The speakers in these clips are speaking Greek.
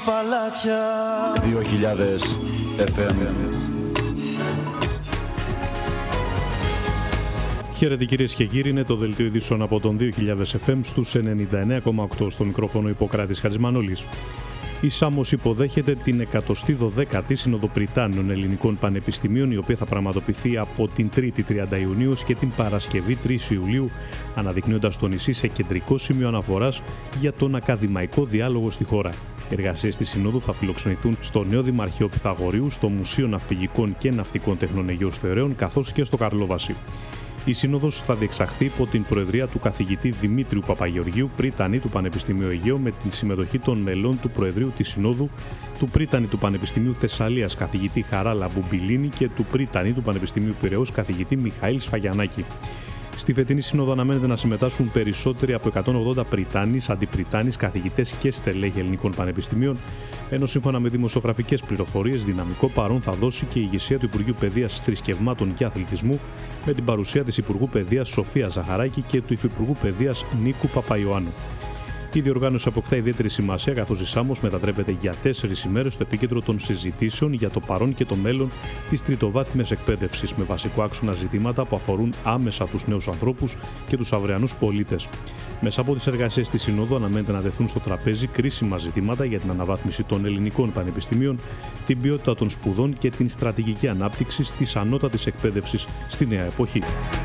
παλάτια. 2000 FM. Χαίρετε κυρίες και κύριοι, είναι το δελτίο ειδήσεων από τον 2000 FM στους 99,8. Στο μικρόφωνο Ιπποκράτης Χατζημανόλης. Η Σάμος υποδέχεται την 112η Σύνοδο Πριτάνων Ελληνικών Πανεπιστημίων, η οποία θα πραγματοποιηθεί από την 3η 30 Ιουνίου και την Παρασκευή 3 Ιουλίου, αναδεικνύοντας το νησί σε κεντρικό σημείο αναφοράς για τον ακαδημαϊκό διάλογο στη χώρα. Οι εργασίες της Συνόδου θα φιλοξενηθούν στο νέο Δημαρχείο Πυθαγορείου, στο Μουσείο Ναυπηγικών και Ναυτικών Τεχνών Αιγαίους Θεραίων, καθώς και στο Καρλόβαση. Η Σύνοδος θα διεξαχθεί υπό την προεδρία του καθηγητή Δημήτριου Παπαγεωργίου, πρίτανη του Πανεπιστημίου Αιγαίου, με τη συμμετοχή των μελών του Προεδρείου της Συνόδου, του πρίτανη του Πανεπιστημίου Θεσσαλίας καθηγητή Χαράλα Μπουμπιλίνη και του πρίτανη του Πανεπιστημίου Πειραιώς καθηγητή Μιχαήλ Σφαγιανάκη. Στη φετινή Σύνοδο αναμένεται να συμμετάσχουν περισσότεροι από 180 πριτάνης, αντιπριτάνης, καθηγητές και στελέχη ελληνικών πανεπιστημίων, ενώ σύμφωνα με δημοσιογραφικές πληροφορίες, δυναμικό παρόν θα δώσει και η ηγεσία του Υπουργείου Παιδείας, Θρησκευμάτων και Αθλητισμού, με την παρουσία της Υπουργού Παιδείας Σοφία Ζαχαράκη και του Υφυπουργού Παιδείας Νίκου Παπαϊωάννου. Η διοργάνωση αποκτά ιδιαίτερη σημασία, καθώς η Σάμος μετατρέπεται για 4 ημέρες στο επίκεντρο των συζητήσεων για το παρόν και το μέλλον της τριτοβάθμιας εκπαίδευσης, με βασικό άξονα ζητήματα που αφορούν άμεσα τους νέους ανθρώπους και τους αυριανούς πολίτες. Μέσα από τις εργασίες της Συνόδου αναμένεται να τεθούν στο τραπέζι κρίσιμα ζητήματα για την αναβάθμιση των ελληνικών πανεπιστημίων, την ποιότητα των σπουδών και την στρατηγική ανάπτυξη της ανώτατης εκπαίδευσης στη νέα εποχή.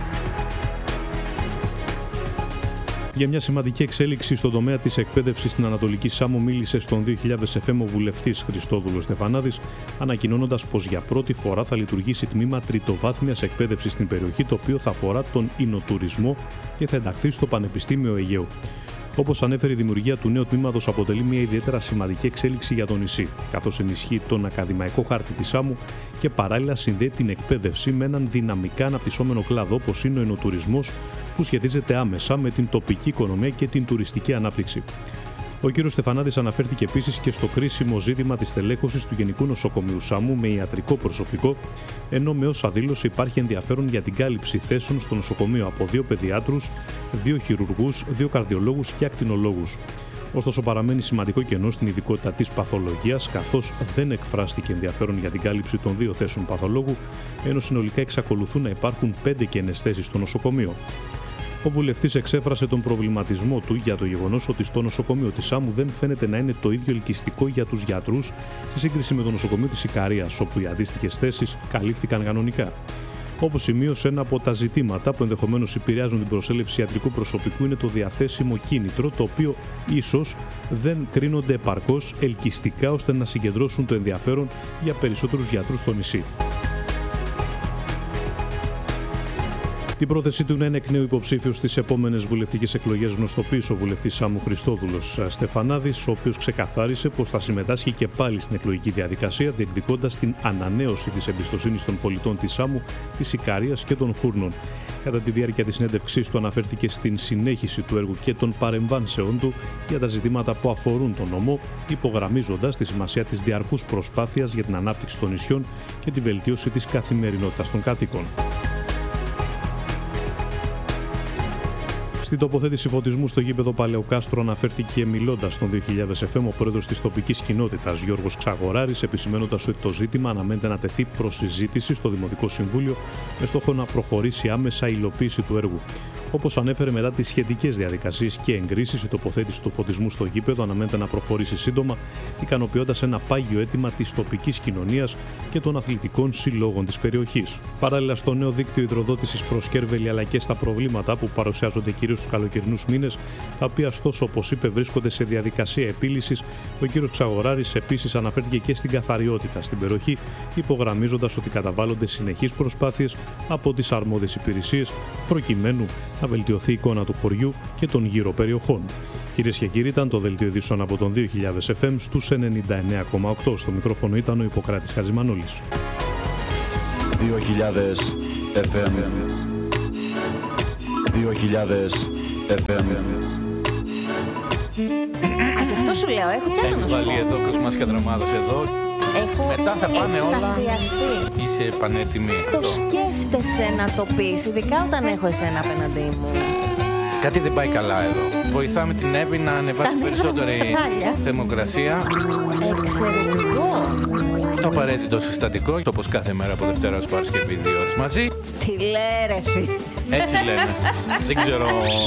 Για μια σημαντική εξέλιξη στον τομέα της εκπαίδευσης στην Ανατολική Σάμο μίλησε στον 2000 FM ο βουλευτής Χριστόδουλος Στεφανάδης, ανακοινώνοντας πως για πρώτη φορά θα λειτουργήσει τμήμα τριτοβάθμιας εκπαίδευσης στην περιοχή, το οποίο θα αφορά τον ινοτουρισμό και θα ενταχθεί στο Πανεπιστήμιο Αιγαίου. Όπως ανέφερε, η δημιουργία του νέου τμήματος αποτελεί μια ιδιαίτερα σημαντική εξέλιξη για το νησί, καθώς ενισχύει τον ακαδημαϊκό χάρτη της Σάμου και παράλληλα συνδέει την εκπαίδευση με έναν δυναμικά αναπτυσσόμενο κλάδο όπως είναι ο ενοτουρισμός, που σχετίζεται άμεσα με την τοπική οικονομία και την τουριστική ανάπτυξη. Ο κ. Στεφανάδης αναφέρθηκε επίσης και στο κρίσιμο ζήτημα της τελέχωσης του Γενικού Νοσοκομείου Σάμου με ιατρικό προσωπικό, ενώ με όσα δήλωσε υπάρχει ενδιαφέρον για την κάλυψη θέσεων στο νοσοκομείο από 2 παιδιάτρους, 2 χειρουργούς, 2 καρδιολόγους και ακτινολόγους. Ωστόσο, παραμένει σημαντικό κενό στην ειδικότητα της παθολογίας, καθώς δεν εκφράστηκε ενδιαφέρον για την κάλυψη των 2 θέσεων παθολόγου, ενώ συνολικά εξακολουθούν να υπάρχουν 5 κενές θέσεις στο νοσοκομείο. Ο βουλευτής εξέφρασε τον προβληματισμό του για το γεγονός ότι στο νοσοκομείο της Σάμου δεν φαίνεται να είναι το ίδιο ελκυστικό για τους γιατρούς σε σύγκριση με το νοσοκομείο της Ικαρίας, όπου οι αντίστοιχες θέσεις καλύφθηκαν κανονικά. Όπως σημείωσε, ένα από τα ζητήματα που ενδεχομένως επηρεάζουν την προσέλευση ιατρικού προσωπικού είναι το διαθέσιμο κίνητρο, το οποίο ίσως δεν κρίνονται επαρκώς ελκυστικά ώστε να συγκεντρώσουν το ενδιαφέρον για περισσότερους γιατρούς στο νησί. Την πρόθεσή του να είναι εκ νέου υποψήφιος στις επόμενες βουλευτικές εκλογές γνωστοποίησε ο βουλευτής Σάμου Χριστόδουλος Στεφανάδης, ο οποίος ξεκαθάρισε πως θα συμμετάσχει και πάλι στην εκλογική διαδικασία, διεκδικώντας την ανανέωση της εμπιστοσύνης των πολιτών της Σάμου, της Ικαρίας και των Φούρνων. Κατά τη διάρκεια της συνέντευξής του αναφέρθηκε στην συνέχιση του έργου και των παρεμβάσεών του για τα ζητήματα που αφορούν τον νομό, υπογραμμίζοντας τη σημασία της διαρκούς προσπάθειας για την ανάπτυξη των νησιών και τη βελτίωση της καθημερινότητας των κατοίκων. Στην τοποθέτηση φωτισμού στο γήπεδο Παλαιοκάστρο αναφέρθηκε μιλώντας στον 2000 FM ο πρόεδρος της τοπικής κοινότητας Γιώργος Ξαγοράρης, επισημαίνοντας ότι το ζήτημα αναμένεται να τεθεί προς συζήτηση στο Δημοτικό Συμβούλιο με στόχο να προχωρήσει άμεσα η υλοποίηση του έργου. Όπως ανέφερε, μετά τις σχετικές διαδικασίες και εγκρίσεις, η τοποθέτηση του φωτισμού στο γήπεδο αναμένεται να προχωρήσει σύντομα, ικανοποιώντας ένα πάγιο αίτημα της τοπικής κοινωνίας και των αθλητικών συλλόγων της περιοχής. Παράλληλα, στο νέο δίκτυο υδροδότησης προς Κέρβελη αλλά και στα προβλήματα που παρουσιάζονται κυρίως στους καλοκαιρινούς μήνες, τα οποία ωστόσο, όπως είπε, βρίσκονται σε διαδικασία επίλυσης, ο κ. Ξαγοράρης επίσης αναφέρθηκε και στην καθαριότητα στην περιοχή, υπογραμμίζοντας ότι καταβάλλονται συνεχείς προσπάθειες από τις αρμόδιες υπηρεσίες προκειμένου να βελτιωθεί η εικόνα του χωριού και των γύρω περιοχών. Κυρίες και κύριοι, ήταν το δελτίο ειδήσεων από τον 2000 FM στους 99,8. Στο μικρόφωνο ήταν ο Ιπποκράτης Χατζημανόλης. 2000 FM. 2000 FM. Γι' αυτό σου λέω, έχω κι άλλο να σου πω. Έχει βάλει εδώ Κοσμάς και Δραμάδος εδώ. Έχω μετά θα πάνε εκστασιαστεί. Όλα. Είσαι πανέτοιμη. Το σκέφτεσαι να το πεις, ειδικά όταν έχω εσένα απέναντί μου. Κάτι δεν πάει καλά εδώ. Βοηθάμε την Εύη να ανεβάσει περισσότερη θερμοκρασία. Εξαιρετικό. Το απαραίτητο συστατικό, όπως κάθε μέρα από Δευτέρα ως Παρασκευή 2 ώρες μαζί. Τι λέει ρε φίλε. Έτσι λένε. Δεν ξέρω.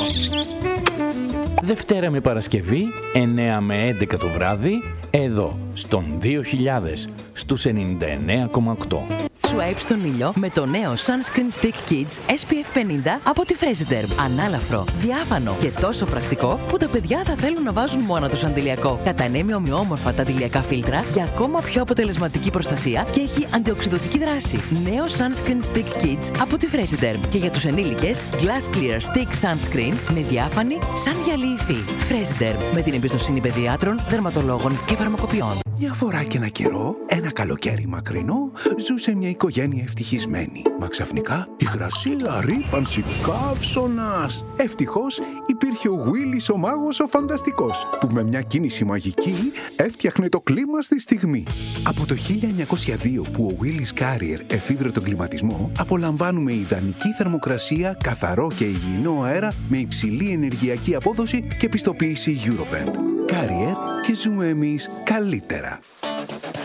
Δευτέρα με Παρασκευή, 9 με 11 το βράδυ, εδώ, στον 2000, στους 99,8. Swipe στον ήλιο με το νέο Sunscreen Stick Kids SPF 50 από τη Fresiderm. Ανάλαφρο, διάφανο και τόσο πρακτικό που τα παιδιά θα θέλουν να βάζουν μόνο τους αντιλιακό. Κατανέμει ομοιόμορφα τα αντιλιακά φίλτρα για ακόμα πιο αποτελεσματική προστασία και έχει αντιοξυδωτική δράση. Νέο Sunscreen Stick Kids από τη Fresiderm. Και για τους ενήλικες, Glass Clear Stick Sunscreen με διάφανη σαν γυαλί υφή. Fresiderm, με την εμπιστοσύνη παιδιάτρων, δερματολόγων και φαρμακοποιών. Μια φορά και ένα καιρό, ένα καλοκαίρι μακρινό, ζούσε μια οικογένεια ευτυχισμένη. Μα ξαφνικά υγρασία, ρύπανση, καύσωνας. Ευτυχώς υπήρχε ο Willis ο μάγος ο φανταστικός, που με μια κίνηση μαγική έφτιαχνε το κλίμα στη στιγμή. Από το 1902 που ο Willis Carrier εφήβρε τον κλιματισμό, απολαμβάνουμε ιδανική θερμοκρασία, καθαρό και υγιεινό αέρα με υψηλή ενεργειακή απόδοση και πιστοποίηση Eurovent. Carrier, και ζούμε εμείς καλύτερα.